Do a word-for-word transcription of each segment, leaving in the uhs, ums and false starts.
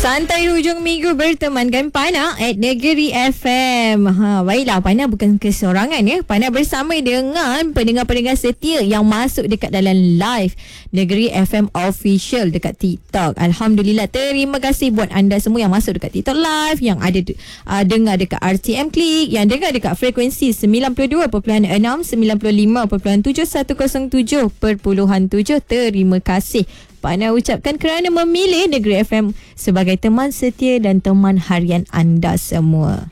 Santai hujung minggu bertemankan Pana at Negeri F M. Ha, baiklah, Pana bukan kesorangan ya. Pana bersama dengan pendengar-pendengar setia yang masuk dekat dalam live Negeri F M Official dekat TikTok. Alhamdulillah, terima kasih buat anda semua yang masuk dekat TikTok live, yang ada uh, dengar dekat R T M Click, yang dengar dekat frekuensi sembilan puluh dua perpuluhan enam, sembilan puluh lima perpuluhan tujuh, seratus tujuh perpuluhan tujuh. Terima kasih Pana ucapkan kerana memilih Negeri F M sebagai teman setia dan teman harian anda semua.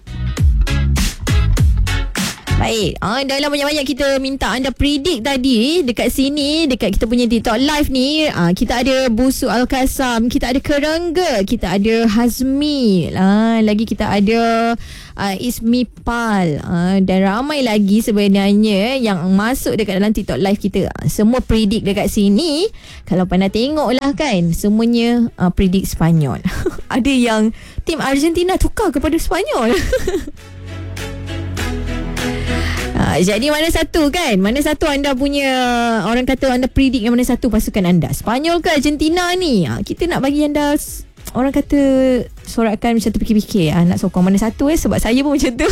Baik, ah, dalam banyak-banyak kita minta anda predict tadi dekat sini, dekat kita punya TikTok live ni. Ah, kita ada Busu Al-Kasam, kita ada Kerengga, kita ada Hazmi, ah, lagi kita ada uh, Ismi Pal, uh, dan ramai lagi sebenarnya yang masuk dekat dalam TikTok live kita. Uh, semua predict dekat sini. Kalau pernah tengok lah kan, semuanya uh, predict Sepanyol. Ada yang tim Argentina tukar kepada Sepanyol. Ha, jadi mana satu kan? Mana satu anda punya, orang kata anda predict yang mana satu pasukan anda? Sepanyol ke Argentina ni? Ha, kita nak bagi anda, orang kata sorakan macam tu, fikir-fikir. Ha, nak sokong mana satu eh? Sebab saya pun macam tu.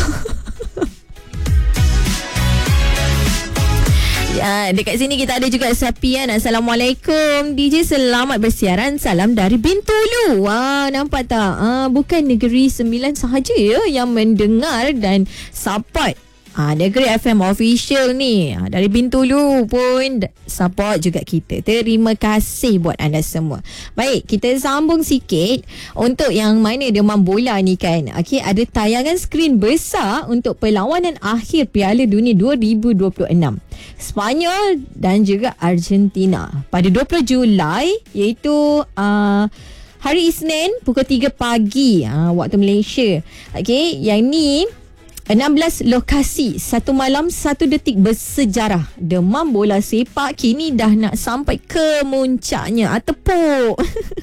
Ya, dekat sini kita ada juga Sapian. Assalamualaikum D J, selamat bersiaran. Salam dari Bintulu. Wah, nampak tak? Ha, bukan Negeri Sembilan sahaja ya yang mendengar dan support Ha, Negeri F M Official ni. Ha, dari Bintulu pun support juga kita. Terima kasih buat anda semua. Baik, kita sambung sikit. Untuk yang mana demam bola ni kan, okay, ada tayangan skrin besar untuk perlawanan akhir Piala Dunia dua ribu dua puluh enam Sepanyol dan juga Argentina pada dua puluh Julai, iaitu uh, hari Isnin pukul tiga pagi uh, waktu Malaysia. Okay, yang ni enam belas lokasi, satu malam satu detik bersejarah. Demam bola sepak kini dah nak sampai ke muncaknya. Ah, tepuk.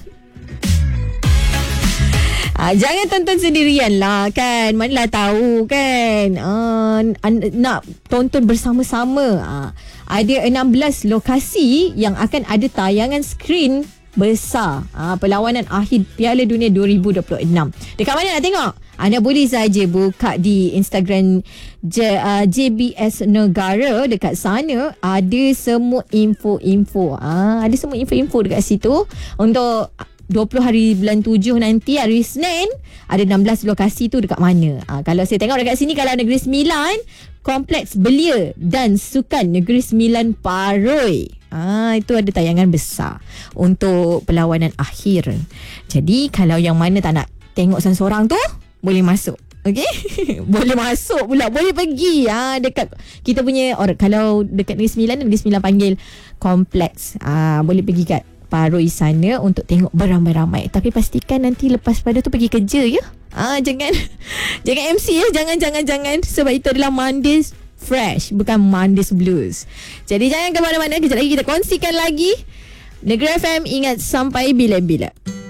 Ah, jangan tonton sendirian lah kan. Manalah tahu kan. Ah, nak tonton bersama-sama. Ah, ada enam belas lokasi yang akan ada tayangan skrin besar ah, perlawanan akhir Piala Dunia dua ribu dua puluh enam. Dekat mana nak tengok? Anda boleh saja buka di Instagram J, uh, J B S Negara. Dekat sana ada semua info-info. Ah, ada semua info-info dekat situ. Untuk dua puluh hari bulan tujuh nanti, hari Isnin, ada enam belas lokasi tu dekat mana. Ah, kalau saya tengok dekat sini, kalau Negeri Sembilan, Kompleks Belia dan Sukan Negeri Sembilan Paroi. Ah, itu ada tayangan besar untuk perlawanan akhir. Jadi kalau yang mana tak nak tengok seorang-seorang tu, boleh masuk. Okey? Boleh masuk pula. Boleh pergi ah, dekat kita punya orang. Kalau dekat Negeri Sembilan, Negeri Sembilan panggil Kompleks. Ah, boleh pergi kat Paroi sana untuk tengok beramai-ramai. Tapi pastikan nanti lepas pada tu pergi kerja ya. Ah, jangan jangan M C ya. Jangan jangan jangan sebab itu adalah Mondays Fresh, bukan Mondays Blues. Jadi jangan ke mana-mana. Kejap lagi kita kongsikan lagi. Negeri F M, ingat sampai bila-bila.